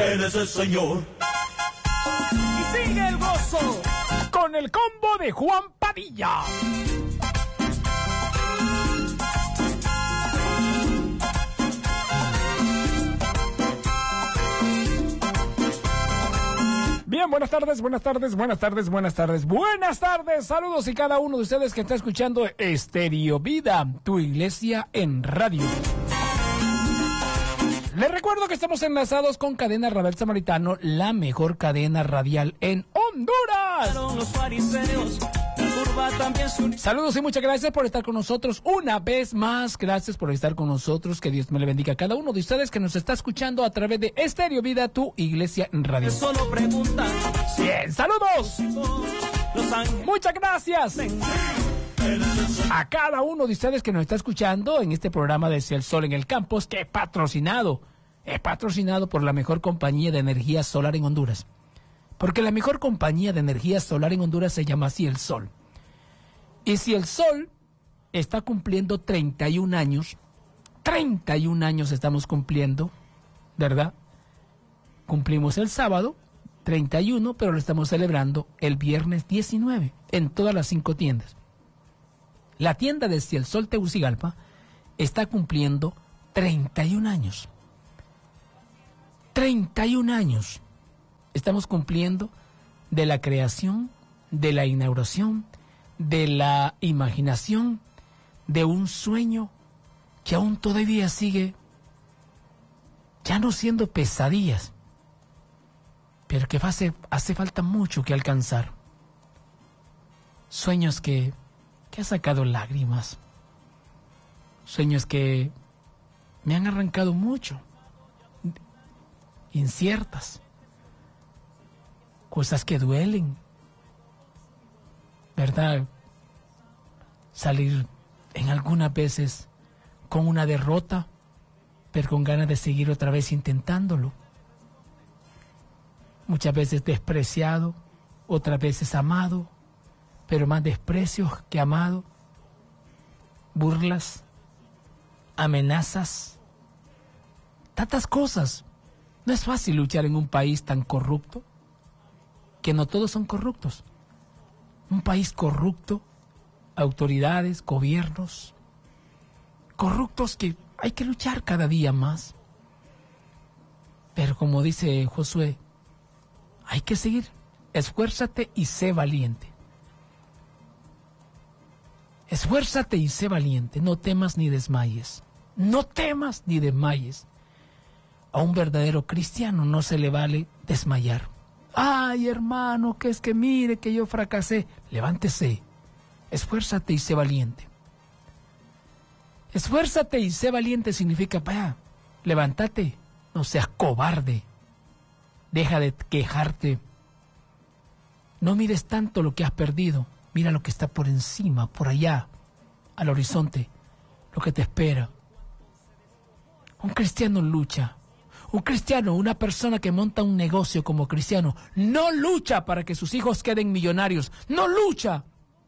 Él es el Señor. Y sigue el gozo con el combo de Juan Padilla. Bien, buenas tardes, buenas tardes, buenas tardes, buenas tardes, buenas tardes. Saludos y cada uno de ustedes que está escuchando Estéreo Vida, tu iglesia en radio. Les recuerdo que estamos enlazados con Cadena Radial Samaritano, la mejor cadena radial en Honduras. Saludos y muchas gracias por estar con nosotros una vez más. Gracias por estar con nosotros. Que Dios me le bendiga a cada uno de ustedes que nos está escuchando a través de Estéreo Vida, tu iglesia en radio. Bien, saludos. Muchas gracias a cada uno de ustedes que nos está escuchando en este programa de El Sol en el Campus, que es patrocinado por la mejor compañía de energía solar en Honduras. Porque la mejor compañía de energía solar en Honduras se llama así, El Sol. Y si El Sol está cumpliendo 31 años, 31 años estamos cumpliendo, ¿verdad? Cumplimos el sábado 31, pero lo estamos celebrando el viernes 19 en todas las 5 tiendas. La tienda de Si El Sol Tegucigalpa está cumpliendo 31 años. 31 años estamos cumpliendo de la creación, de la inauguración, de la imaginación, de un sueño que aún todavía sigue ya no siendo pesadillas, pero que hace falta mucho que alcanzar. Sueños que ha sacado lágrimas, sueños que me han arrancado mucho, inciertas, cosas que duelen, ¿verdad? Salir en algunas veces con una derrota, pero con ganas de seguir otra vez intentándolo. Muchas veces despreciado, otras veces amado, pero más desprecios que amado, burlas, amenazas, tantas cosas. No es fácil luchar en un país tan corrupto, que no todos son corruptos. Un país corrupto, autoridades, gobiernos, corruptos que hay que luchar cada día más. Pero como dice Josué, hay que seguir, esfuérzate y sé valiente. Esfuérzate y sé valiente, no temas ni desmayes. No temas ni desmayes. A un verdadero cristiano no se le vale desmayar. Ay, hermano, que es que mire que yo fracasé. Levántese, esfuérzate y sé valiente. Esfuérzate y sé valiente significa, vaya, levántate, no seas cobarde. Deja de quejarte. No mires tanto lo que has perdido. Mira lo que está por encima, por allá, al horizonte, lo que te espera. Un cristiano lucha. Un cristiano, una persona que monta un negocio como cristiano, no lucha para que sus hijos queden millonarios. No lucha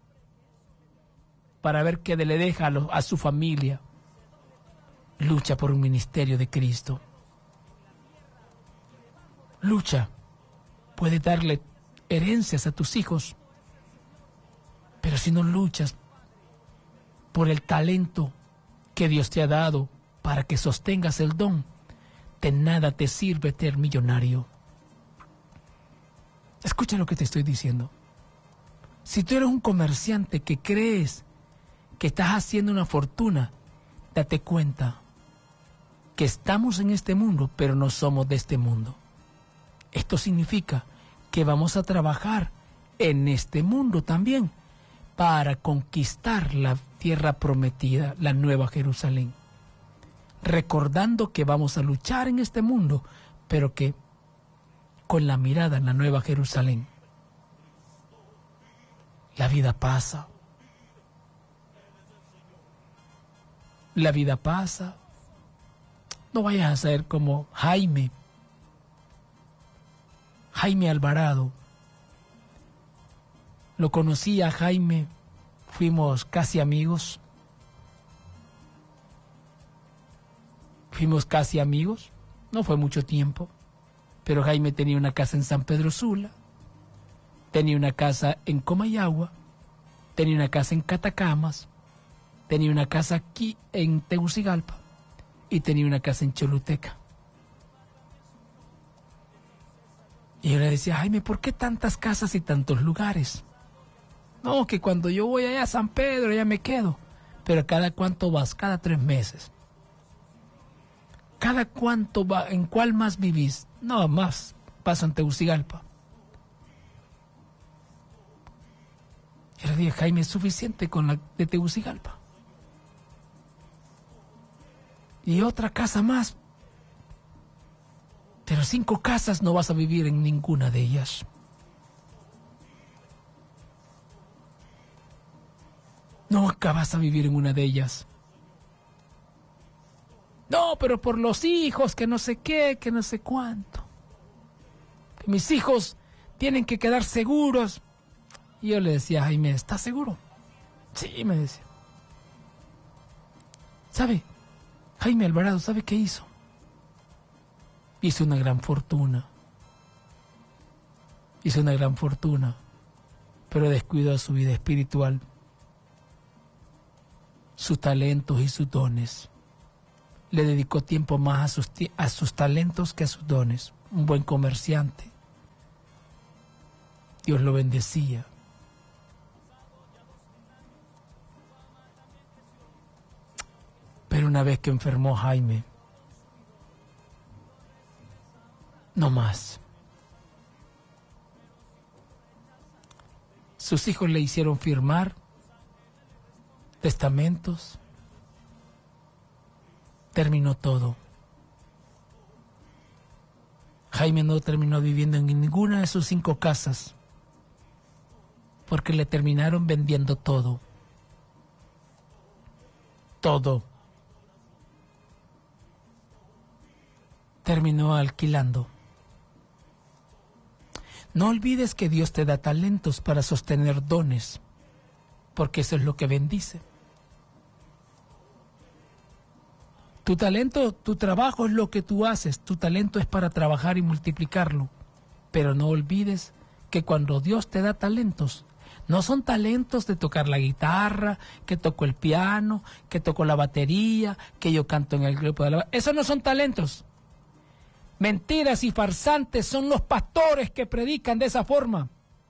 para ver qué le deja a su familia. Lucha por un ministerio de Cristo. Lucha. Puede darle herencias a tus hijos. Pero si no luchas por el talento que Dios te ha dado para que sostengas el don, de nada te sirve ser millonario. Escucha lo que te estoy diciendo. Si tú eres un comerciante que crees que estás haciendo una fortuna, date cuenta que estamos en este mundo, pero no somos de este mundo. Esto significa que vamos a trabajar en este mundo también para conquistar la tierra prometida, la Nueva Jerusalén. Recordando que vamos a luchar en este mundo, pero que con la mirada en la Nueva Jerusalén. La vida pasa. La vida pasa. No vayas a ser como Jaime Alvarado. Lo conocí a Jaime, fuimos casi amigos. No fue mucho tiempo. Pero Jaime tenía una casa en San Pedro Sula, tenía una casa en Comayagua, tenía una casa en Catacamas, tenía una casa aquí en Tegucigalpa y tenía una casa en Choluteca. Y yo le decía, Jaime, ¿por qué tantas casas y tantos lugares? No, que cuando yo voy allá a San Pedro ya me quedo. Pero ¿cada cuánto vas? Cada 3 meses. ¿Cada cuánto va? ¿En cuál más vivís? No, más paso en Tegucigalpa. Yo le dije, Jaime, es suficiente con la de Tegucigalpa. Y otra casa más. Pero 5 casas no vas a vivir en ninguna de ellas. Nunca vas a vivir en una de ellas. No, pero por los hijos, que no sé qué, que no sé cuánto. Que mis hijos tienen que quedar seguros. Y yo le decía, Jaime, ¿estás seguro? Sí, me decía. ¿Sabe? Jaime Alvarado, ¿sabe qué hizo? Hizo una gran fortuna. Hizo una gran fortuna, pero descuidó su vida espiritual, sus talentos y sus dones. Le dedicó tiempo más a sus talentos que a sus dones. Un buen comerciante. Dios lo bendecía. Pero una vez que enfermó Jaime, no más. Sus hijos le hicieron firmar testamentos. Terminó todo. Jaime no terminó viviendo en ninguna de sus 5 casas porque le terminaron vendiendo todo. Todo. Terminó alquilando. No olvides que Dios te da talentos para sostener dones, porque eso es lo que bendice. Tu talento, tu trabajo es lo que tú haces, tu talento es para trabajar y multiplicarlo. Pero no olvides que cuando Dios te da talentos, no son talentos de tocar la guitarra, que toco el piano, que toco la batería, que yo canto en el grupo de la... Esos no son talentos. Mentiras y farsantes son los pastores que predican de esa forma.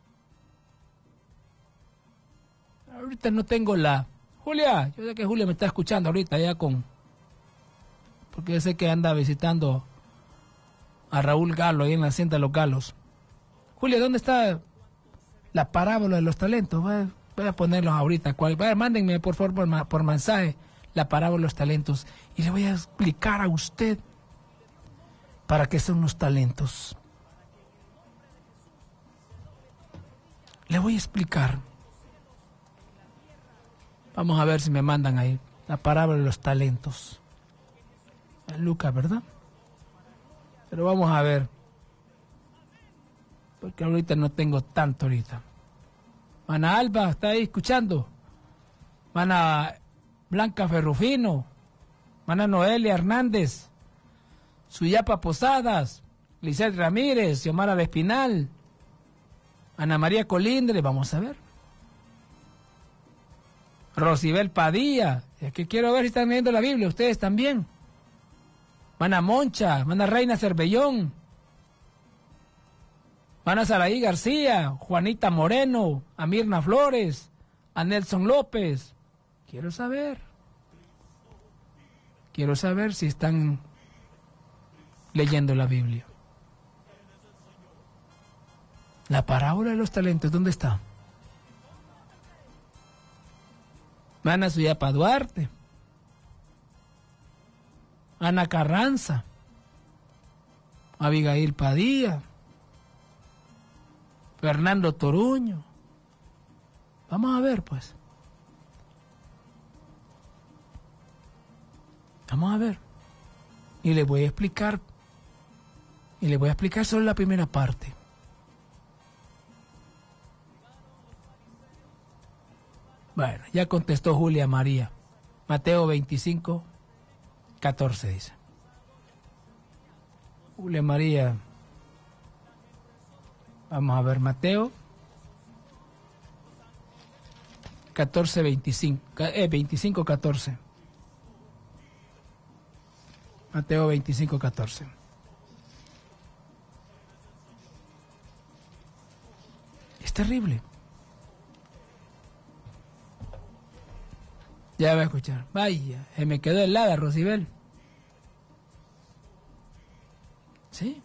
Ahorita no tengo la... Julia, yo sé que Julia me está escuchando ahorita ya con... Porque yo sé que anda visitando a Raúl Galo ahí en la hacienda de los Galos. Julia, ¿dónde está la parábola de los talentos? Voy a ponerlos ahorita. Mándenme por favor por mensaje la parábola de los talentos. Y le voy a explicar a usted para qué son los talentos. Le voy a explicar. Vamos a ver si me mandan ahí la parábola de los talentos. Es Lucas, ¿verdad? Pero vamos a ver. Porque ahorita no tengo tanto ahorita. Mana Alba, ¿está ahí escuchando? Mana Blanca Ferrufino. Mana Noelia Hernández. Suyapa Posadas. Lisette Ramírez. Xiomara Espinal. Ana María Colindre. Vamos a ver. Rosibel Padilla. Es que quiero ver si están leyendo la Biblia. Ustedes también. Mana Moncha. Mana Reina Cervellón. Mana Saraí García. Juanita Moreno. A Mirna Flores. A Nelson López. Quiero saber si están leyendo la Biblia. La parábola de los talentos, ¿dónde está? Mana Suyapa Duarte. Ana Carranza. Abigail Padilla. Fernando Toruño. Vamos a ver, pues. Vamos a ver. Y les voy a explicar. Y les voy a explicar solo la primera parte. Bueno, ya contestó Julia María. Mateo 25:14 dice. Julia María Vamos a ver, Mateo 25:14. Mateo 25:14. Es terrible. Ya va a escuchar. Vaya, se me quedó helada, Rosibel. ¿Sí?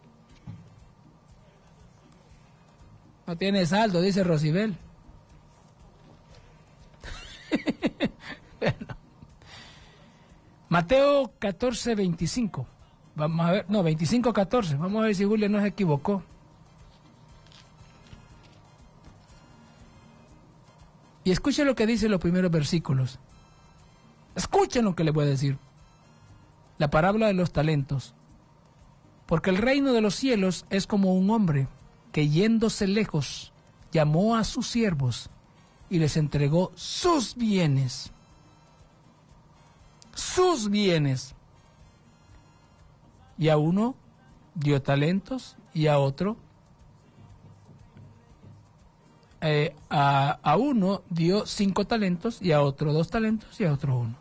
No tiene saldo, dice Rosibel. Bueno. Mateo 14:25. Vamos a ver, no, 25:14. Vamos a ver si Julio no se equivocó. Y escuchen lo que dice los primeros versículos. Escuchen lo que le voy a decir. La parábola de los talentos. Porque el reino de los cielos es como un hombre que yéndose lejos llamó a sus siervos y les entregó sus bienes. Sus bienes. Y a uno dio talentos y a otro a uno dio 5 talentos y a otro 2 talentos y a otro 1.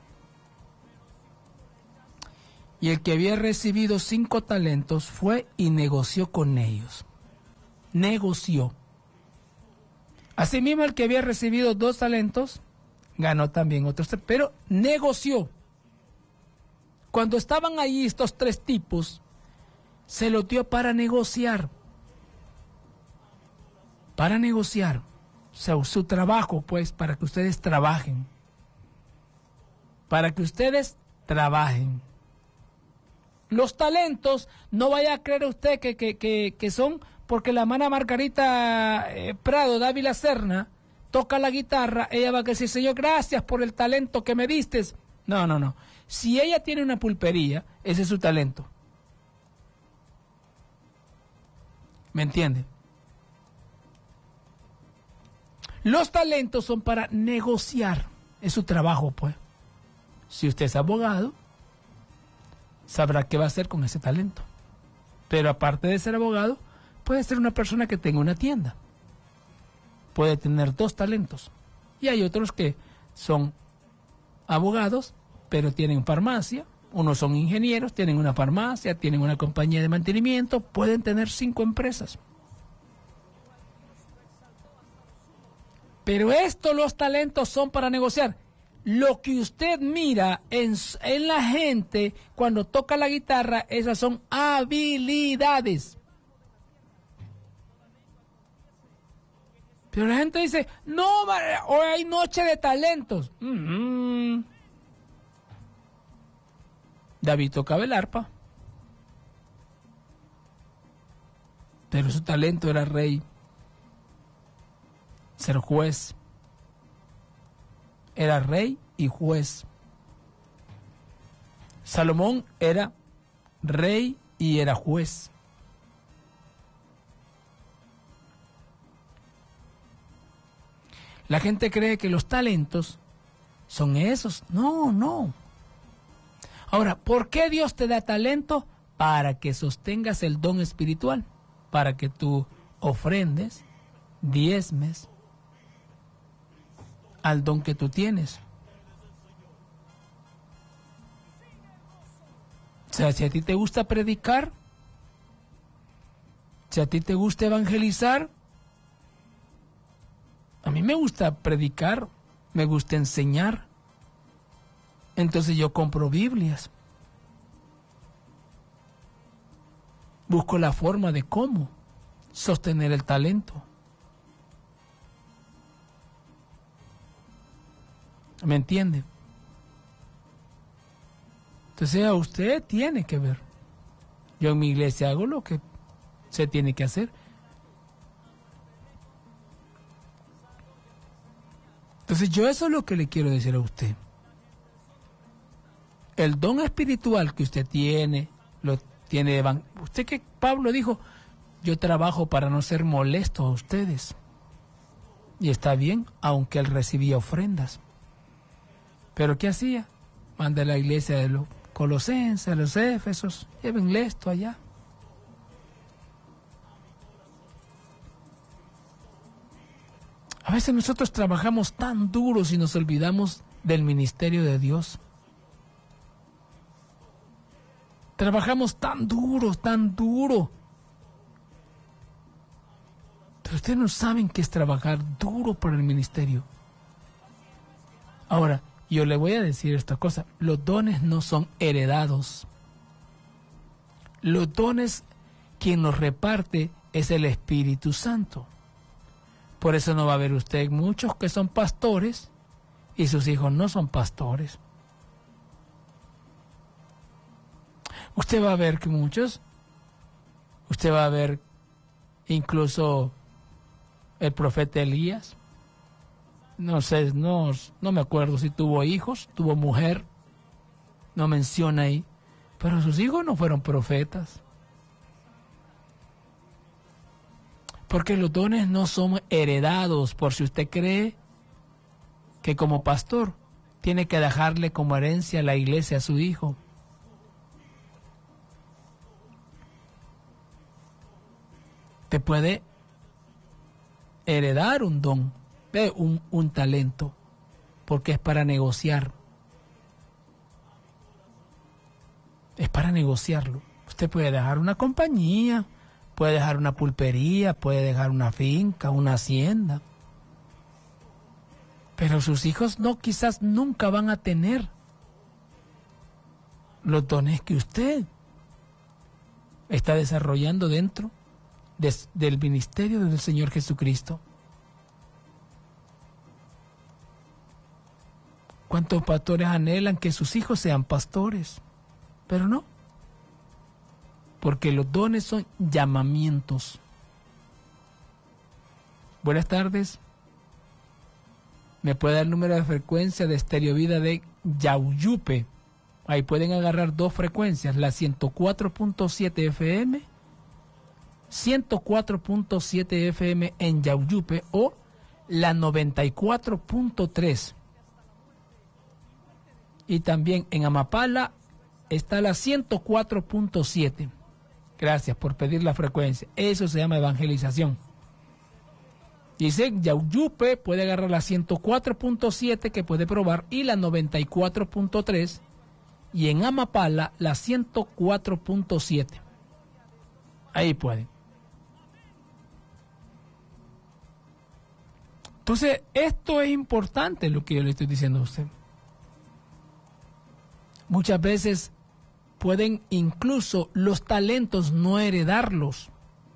Y el que había recibido 5 talentos fue y negoció con ellos. Negoció. Asimismo, el que había recibido 2 talentos ganó también otros, pero negoció. Cuando estaban ahí estos 3 tipos, se lo dio para negociar. Para negociar. O sea, su trabajo, pues, para que ustedes trabajen. Para que ustedes trabajen. Los talentos, no vaya a creer usted que son porque la hermana Margarita Prado Dávila Serna toca la guitarra, ella va a decir, Señor, gracias por el talento que me diste. No, no, no. Si ella tiene una pulpería, ese es su talento. ¿Me entiende? Los talentos son para negociar. Es su trabajo, pues. Si usted es abogado, sabrá qué va a hacer con ese talento. Pero aparte de ser abogado, puede ser una persona que tenga una tienda. Puede tener 2 talentos. Y hay otros que son abogados, pero tienen farmacia. Unos son ingenieros, tienen una farmacia, tienen una compañía de mantenimiento. Pueden tener 5 empresas. Pero los talentos son para negociar. Lo que usted mira en la gente cuando toca la guitarra, esas son habilidades. Pero la gente dice, no, hoy hay noche de talentos. David tocaba el arpa. Pero su talento era rey. Ser juez. Era rey y juez. Salomón era rey y era juez. La gente cree que los talentos son esos. No, no. Ahora, ¿por qué Dios te da talento? Para que sostengas el don espiritual. Para que tú ofrendes, diezmes al don que tú tienes. O sea, si a ti te gusta predicar, si a ti te gusta evangelizar, a mí me gusta predicar, me gusta enseñar. Entonces yo compro Biblias. Busco la forma de cómo sostener el talento. ¿Me entiende? Entonces a usted tiene que ver. Yo en mi iglesia hago lo que se tiene que hacer. Entonces yo eso es lo que le quiero decir a usted. El don espiritual que usted tiene, lo tiene. Usted que Pablo dijo, yo trabajo para no ser molesto a ustedes. Y está bien, aunque él recibía ofrendas. ¿Pero qué hacía? Manda a la iglesia de los Colosenses, a los Éfesos, llévenle esto allá. A veces nosotros trabajamos tan duros y nos olvidamos del ministerio de Dios. Trabajamos tan duro. Pero ustedes no saben qué es trabajar duro por el ministerio. Ahora, yo le voy a decir esta cosa. Los dones no son heredados. Los dones, quien los reparte es el Espíritu Santo. Por eso no va a haber usted muchos que son pastores y sus hijos no son pastores. Usted va a ver que muchos, usted va a ver incluso el profeta Elías, no sé, no me acuerdo si tuvo hijos, tuvo mujer, no menciona ahí, pero sus hijos no fueron profetas. Porque los dones no son heredados, por si usted cree que como pastor tiene que dejarle como herencia a la iglesia a su hijo. Te puede heredar un don, un talento, porque es para negociar. Es para negociarlo. Usted puede dejar una compañía, puede dejar una pulpería, puede dejar una finca, una hacienda. Pero sus hijos quizás nunca van a tener los dones que usted está desarrollando dentro del ministerio del Señor Jesucristo. ¿Cuántos pastores anhelan que sus hijos sean pastores? Pero no. Porque los dones son llamamientos. Buenas tardes. ¿Me puede dar el número de frecuencia de Estéreo Vida de Yauyupe? Ahí pueden agarrar dos frecuencias, la 104.7 FM, 104.7 FM en Yauyupe o la 94.3. Y también en Amapala está la 104.7. Gracias por pedir la frecuencia. Eso se llama evangelización. Dice, Yauyupe puede agarrar la 104.7 que puede probar y la 94.3. Y en Amapala la 104.7. Ahí pueden. Entonces, esto es importante lo que yo le estoy diciendo a usted. Muchas veces pueden incluso los talentos no heredarlos.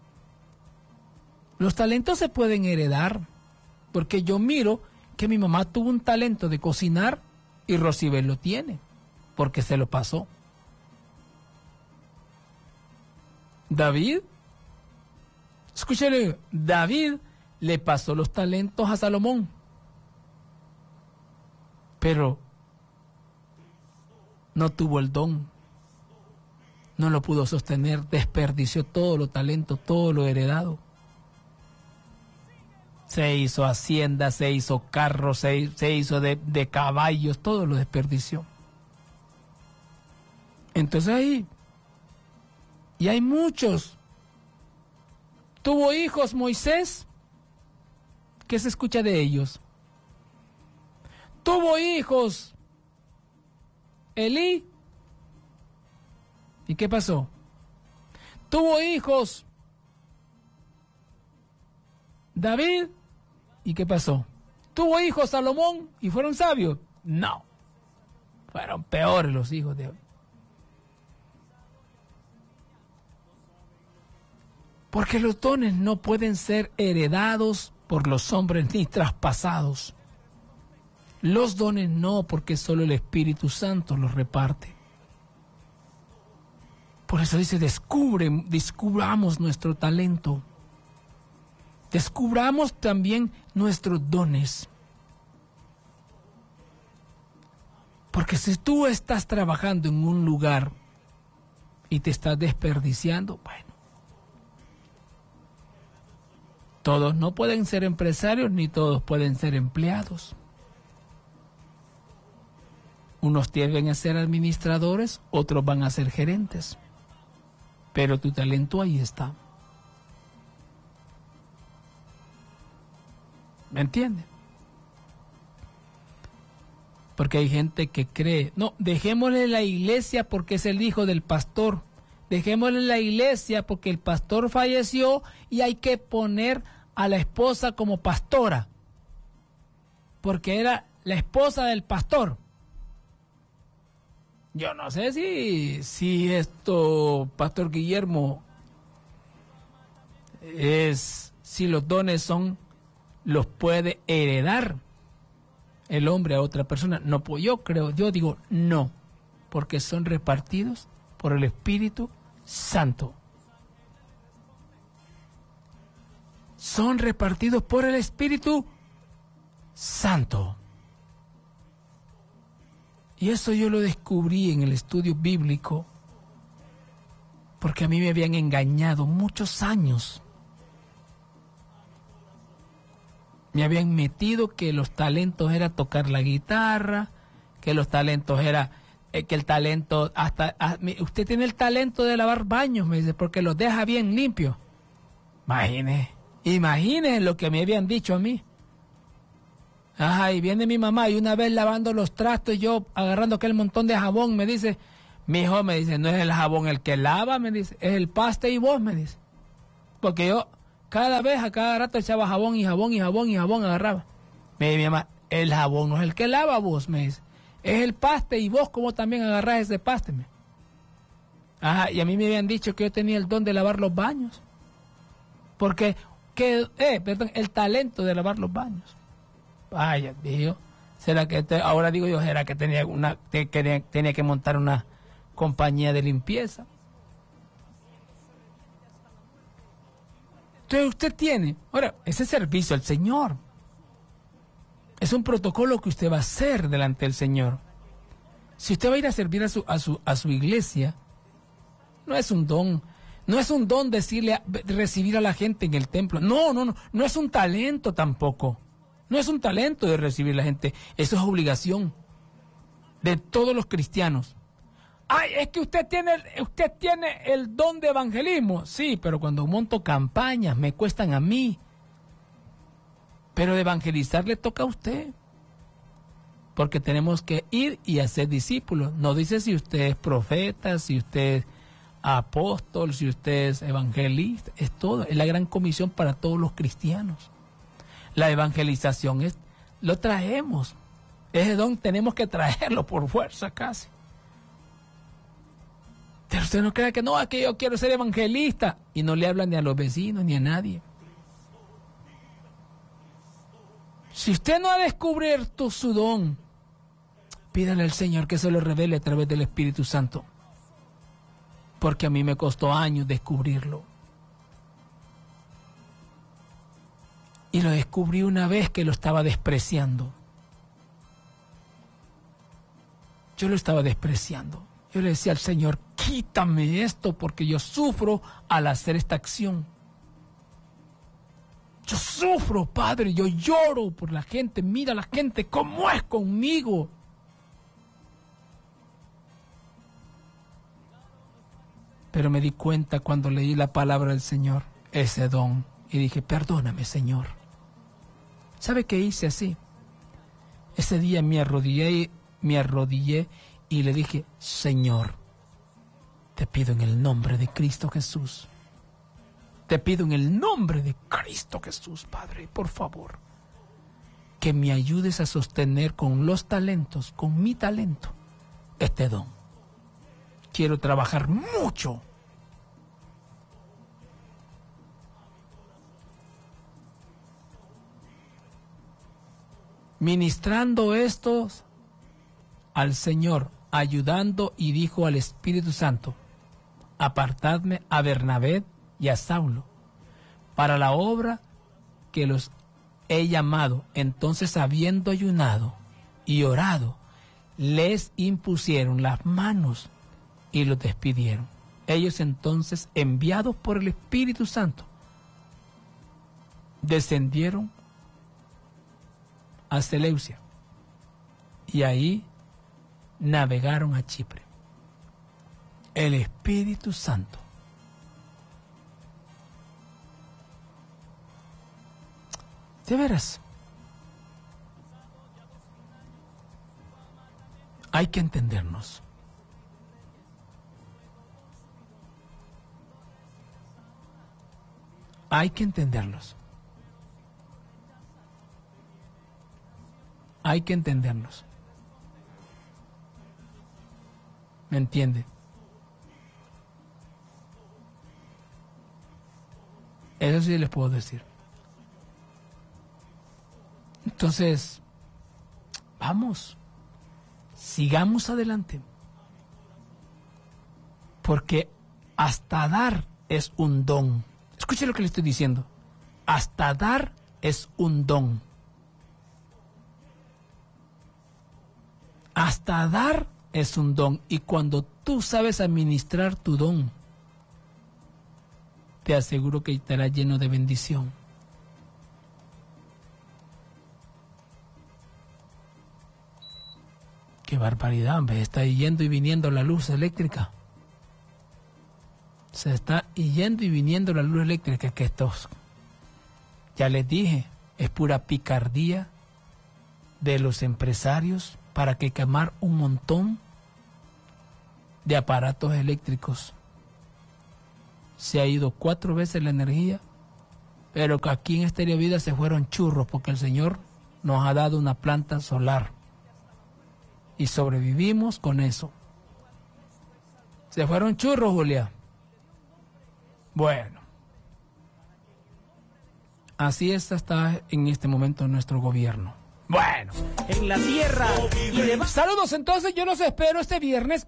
Los talentos se pueden heredar, porque yo miro que mi mamá tuvo un talento de cocinar y Rosibel lo tiene, porque se lo pasó. David, escúchale, David le pasó los talentos a Salomón, pero no tuvo el don, no lo pudo sostener, desperdició todos los talentos, todo lo heredado. Se hizo hacienda, se hizo carro, se hizo de caballos, todo lo desperdició. Entonces ahí, y hay muchos. ¿Tuvo hijos Moisés? ¿Qué se escucha de ellos? ¿Tuvo hijos Elí? ¿Y qué pasó? ¿Tuvo hijos David? ¿Y qué pasó? ¿Tuvo hijos Salomón y fueron sabios? No, fueron peores los hijos de hoy. Porque los dones no pueden ser heredados por los hombres ni traspasados. Los dones no, porque solo el Espíritu Santo los reparte. Por eso dice, descubramos nuestro talento. Descubramos también nuestros dones. Porque si tú estás trabajando en un lugar y te estás desperdiciando, bueno. Todos no pueden ser empresarios ni todos pueden ser empleados. Unos tienden a ser administradores, otros van a ser gerentes. Pero tu talento ahí está. ¿Me entiende? Porque hay gente que cree, no, dejémosle la iglesia porque es el hijo del pastor. Dejémosle la iglesia porque el pastor falleció y hay que poner a la esposa como pastora. Porque era la esposa del pastor. Yo no sé si esto, Pastor Guillermo, si los dones los puede heredar el hombre a otra persona. No, pues yo digo no, porque son repartidos por el Espíritu Santo. Son repartidos por el Espíritu Santo. Y eso yo lo descubrí en el estudio bíblico, porque a mí me habían engañado muchos años. Me habían metido que los talentos era tocar la guitarra, que los talentos era, que el talento, usted tiene el talento de lavar baños, me dice, porque los deja bien limpios. Imagine lo que me habían dicho a mí. Ajá, y viene mi mamá y una vez lavando los trastos y yo agarrando aquel montón de jabón, me dice, mi hijo, me dice, no es el jabón el que lava, me dice, es el paste y vos, me dice. Porque yo a cada rato echaba jabón y jabón y jabón y jabón agarraba. Me dice mi mamá, el jabón no es el que lava vos, me dice, es el paste y vos como también agarrás ese paste. Ajá, y a mí me habían dicho que yo tenía el don de lavar los baños. Porque, el talento de lavar los baños. Vaya, Dios, ¿será que ahora digo yo, será que tenía que montar una compañía de limpieza? Entonces usted tiene, ahora, ese servicio al Señor es un protocolo que usted va a hacer delante del Señor. Si usted va a ir a servir a su iglesia, no es un don. No es un don recibir a la gente en el templo. No es un talento tampoco. No es un talento de recibir a la gente. Eso es obligación de todos los cristianos. Ay, es que usted tiene el don de evangelismo. Sí, pero cuando monto campañas me cuestan a mí. Pero evangelizar le toca a usted. Porque tenemos que ir y hacer discípulos. No dice si usted es profeta, si usted es apóstol, si usted es evangelista. Es todo. Es la gran comisión para todos los cristianos. La evangelización lo traemos. Ese don tenemos que traerlo por fuerza casi. Pero usted no crea que no, es que yo quiero ser evangelista. Y no le hablan ni a los vecinos ni a nadie. Si usted no ha descubierto su don, pídale al Señor que se lo revele a través del Espíritu Santo. Porque a mí me costó años descubrirlo. Y lo descubrí una vez que lo estaba despreciando. Yo lo estaba despreciando. Yo le decía al Señor, quítame esto porque yo sufro al hacer esta acción. Yo sufro, Padre, yo lloro por la gente. Mira la gente cómo es conmigo. Pero me di cuenta cuando leí la palabra del Señor, ese don. Y dije, perdóname, Señor. ¿Sabe qué hice así? Ese día me arrodillé y le dije, Señor, te pido en el nombre de Cristo Jesús. Te pido en el nombre de Cristo Jesús, Padre, por favor, que me ayudes a sostener con los talentos, con mi talento, este don. Quiero trabajar mucho. Ministrando estos al Señor, ayudando, y dijo al Espíritu Santo, apartadme a Bernabé y a Saulo para la obra que los he llamado. Entonces, habiendo ayunado y orado, les impusieron las manos y los despidieron. Ellos entonces, enviados por el Espíritu Santo, descendieron a Seleucia y ahí navegaron a Chipre. El Espíritu Santo. De veras, hay que entendernos. Hay que entenderlos. Hay que entendernos. ¿Me entiende? Eso sí les puedo decir. Entonces, vamos, sigamos adelante. Porque hasta dar es un don. Escuche lo que le estoy diciendo. Hasta dar es un don. Hasta dar es un don. Y cuando tú sabes administrar tu don, te aseguro que estará lleno de bendición. Qué barbaridad, hombre. Está yendo y viniendo la luz eléctrica. Se está yendo y viniendo la luz eléctrica. Que estos, ya les dije, es pura picardía de los empresarios para que quemar un montón de aparatos eléctricos. Se ha ido 4 veces la energía, pero que aquí en Estéreo Vida se fueron churros porque el Señor nos ha dado una planta solar y sobrevivimos con eso. Se fueron churros, Julia. Bueno, así está en este momento nuestro gobierno. Bueno, en la tierra. Saludos entonces, yo los espero este viernes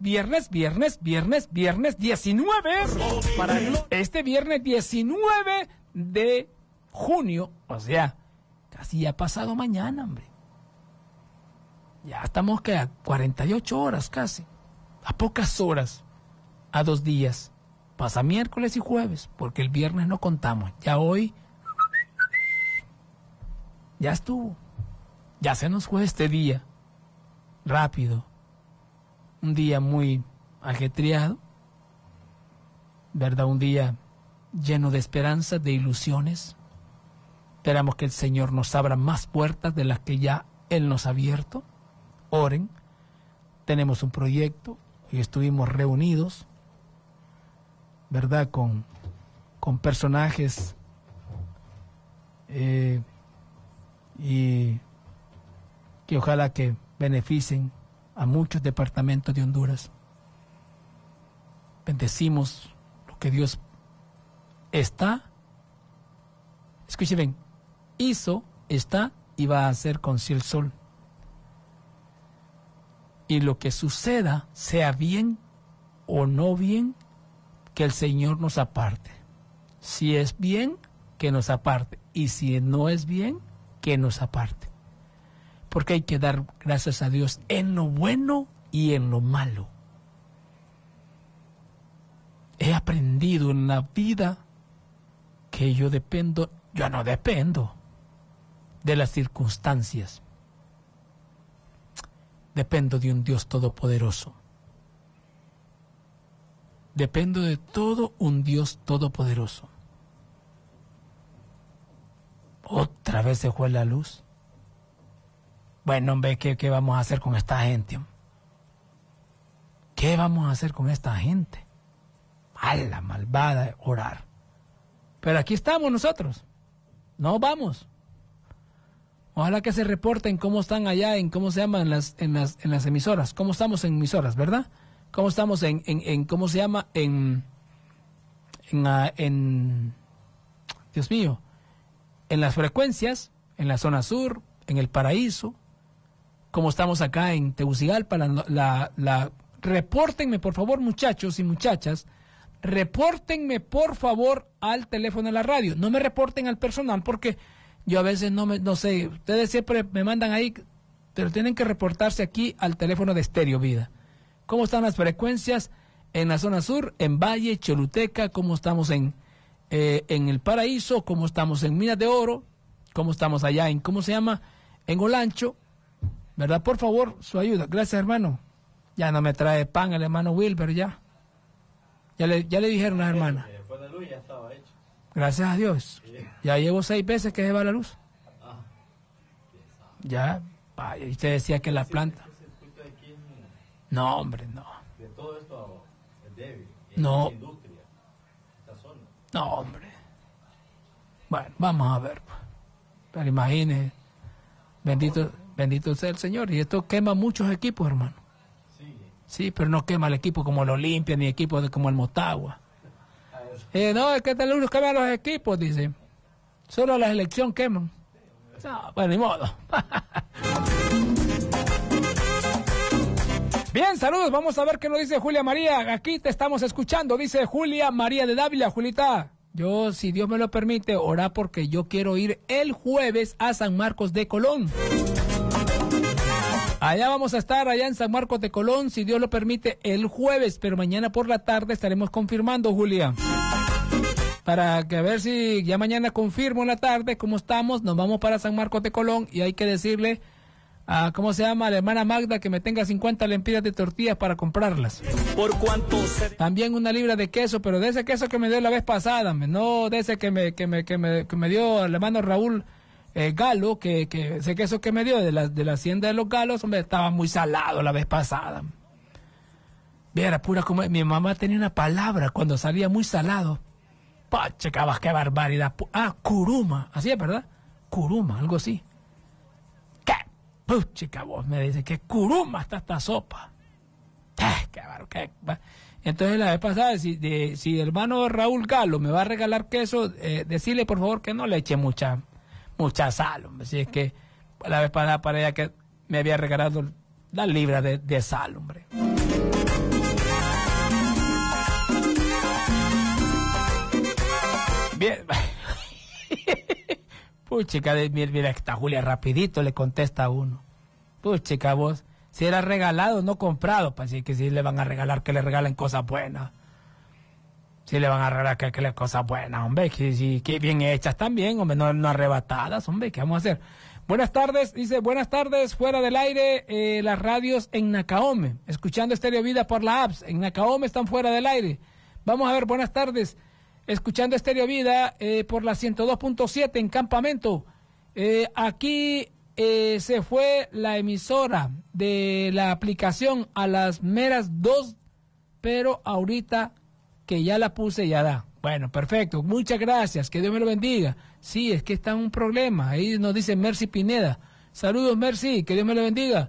19. Este viernes 19 de junio, o sea, casi ya pasado mañana, hombre. Ya estamos que a 48 horas casi, a pocas horas, a 2 días. Pasa miércoles y jueves, porque el viernes no contamos. Ya hoy, ya estuvo. Ya se nos fue este día, rápido, un día muy ajetreado, ¿verdad? Un día lleno de esperanzas, de ilusiones. Esperamos que el Señor nos abra más puertas de las que ya Él nos ha abierto. Oren, tenemos un proyecto, hoy estuvimos reunidos, ¿verdad? Con personajes y que ojalá que beneficien a muchos departamentos de Honduras. Bendecimos lo que Dios está, escuchen bien, hizo, está y va a hacer con el sol. Y lo que suceda, sea bien o no bien, que el Señor nos aparte. Si es bien, que nos aparte. Y si no es bien, que nos aparte. Porque hay que dar gracias a Dios en lo bueno y en lo malo. He aprendido en la vida que yo no dependo de las circunstancias. Dependo de un Dios todopoderoso. Dependo de todo un Dios todopoderoso. Otra vez se fue la luz. Bueno, hombre, ¿qué vamos a hacer con esta gente? ¿Qué vamos a hacer con esta gente? Mala, malvada, orar. Pero aquí estamos nosotros. No vamos. Ojalá que se reporten cómo están allá, en cómo se llaman en las emisoras. Cómo estamos en emisoras, ¿verdad? Cómo estamos cómo se llama Dios mío, en las frecuencias, en la zona sur, en el Paraíso. Como estamos acá en Tegucigalpa, repórtenme por favor, muchachos y muchachas, repórtenme por favor al teléfono de la radio, no me reporten al personal porque yo a veces no sé, ustedes siempre me mandan ahí, pero tienen que reportarse aquí al teléfono de Estéreo Vida. ¿Cómo están las frecuencias en la zona sur, en Valle, Choluteca? ¿Cómo estamos en el Paraíso? ¿Cómo estamos en Minas de Oro? ¿Cómo estamos allá en, cómo se llama, en Olancho? ¿Verdad? Por favor, su ayuda. Gracias, hermano. Ya no me trae pan el hermano Wilber, ya. Ya le dijeron las hermanas. Después de luz ya estaba hecho. Gracias a Dios. Ya llevo 6 veces que se va la luz. Ya, vaya, y usted decía que la planta. No, hombre, no. De todo esto es débil. No. Industria, esta zona. No, hombre. Bueno, vamos a ver. Pero imagine, bendito sea el Señor. Y esto quema muchos equipos, hermano. Sí, pero no quema el equipo como el Olimpia, ni equipo como el Motagua. No, es que tal uno quema los equipos, dice. Solo la selección queman. No, bueno, ni modo. Bien, saludos. Vamos a ver qué nos dice Julia María. Aquí te estamos escuchando, dice Julia María de Dávila. Julita, yo, si Dios me lo permite, orá porque yo quiero ir el jueves a San Marcos de Colón. Allá vamos a estar, allá en San Marcos de Colón, si Dios lo permite, el jueves, pero mañana por la tarde estaremos confirmando, Julia. Para que a ver si ya mañana confirmo en la tarde cómo estamos, nos vamos para San Marcos de Colón y hay que decirle a, ¿cómo se llama?, a la hermana Magda que me tenga 50 lempiras de tortillas para comprarlas. ¿Por cuánto? También una libra de queso, pero de ese queso que me dio la vez pasada, no de ese que me dio el hermano Raúl Galo, que ese queso que me dio de la hacienda de los Galos, hombre, estaba muy salado la vez pasada. Viera, pura como mi mamá tenía una palabra cuando salía muy salado. Pache, qué barbaridad. Curuma, así es, ¿verdad? Curuma, algo así. ¿Qué? Puchica, vos me dice que curuma está esta sopa. Qué barro, qué. Entonces la vez pasada, si el hermano Raúl Galo me va a regalar queso, decirle por favor que no le eche mucha sal, hombre. Si es que la vez pasada para ella que me había regalado la libra de sal, hombre. Bien. Puchica, mira, esta Julia rapidito le contesta a uno. Puchica, vos, si era regalado, no comprado, pues sí que si le van a regalar, que le regalen cosas buenas. Si le van a regalar que le cosas buenas, hombre, que bien hechas también, hombre, no arrebatadas, hombre, ¿qué vamos a hacer? Buenas tardes, dice, buenas tardes, fuera del aire, las radios en Nacaome, escuchando Estéreo Vida por la apps, en Nacaome están fuera del aire. Vamos a ver, buenas tardes, escuchando Estéreo Vida por la 102.7 en Campamento. Aquí se fue la emisora de la aplicación a las meras 2, pero ahorita que ya la puse, ya da. Bueno, perfecto. Muchas gracias. Que Dios me lo bendiga. Sí, es que está un problema. Ahí nos dice Mercy Pineda. Saludos, Mercy. Que Dios me lo bendiga.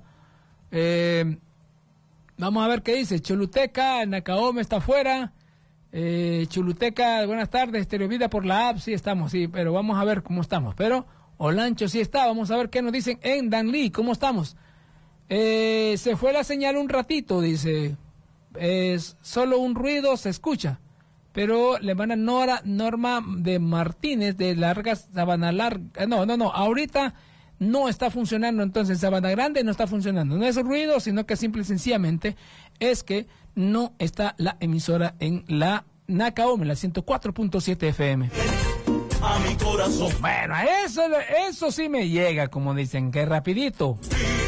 Vamos a ver qué dice. Choluteca, Nacaome está afuera. Choluteca, buenas tardes. Estéreo Vida por la app. Sí, estamos, sí. Pero vamos a ver cómo estamos. Pero Olancho sí está. Vamos a ver qué nos dicen en Danlí. ¿Cómo estamos? Se fue la señal un ratito, dice. Solo un ruido se escucha, pero la hermana Norma de Martínez de Largas Sabana Larga, no, ahorita no está funcionando, entonces Sabana Grande no está funcionando, no es ruido, sino que simple y sencillamente es que no está la emisora en la Nacaome, la 104.7 FM. A mi corazón. Bueno, eso sí me llega, como dicen, que rapidito.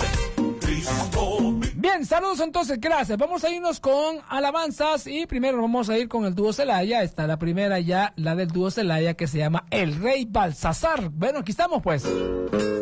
Bien, saludos entonces, gracias. Vamos a irnos con alabanzas y primero vamos a ir con el dúo Celaya. Está la primera ya, la del dúo Celaya que se llama El Rey Balsasar. Bueno, aquí estamos pues.